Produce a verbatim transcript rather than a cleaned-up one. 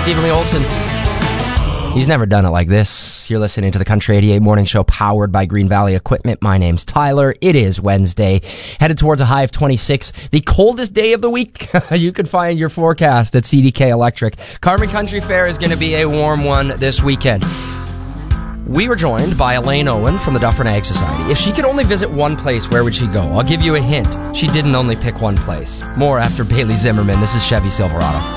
Stephen Lee Olson. He's never done it like this. You're listening to the Country eighty-eight Morning Show powered by Green Valley Equipment. My name's Tyler. It is Wednesday, headed towards a high of twenty-six. The coldest day of the week. You can find your forecast at C D K Electric. Carmen Country Fair is going to be a warm one this weekend. We were joined by Elaine Owen from the Dufferin Ag Society. If she could only visit one place, where would she go? I'll give you a hint. She didn't only pick one place. More after Bailey Zimmerman. This is Chevy Silverado.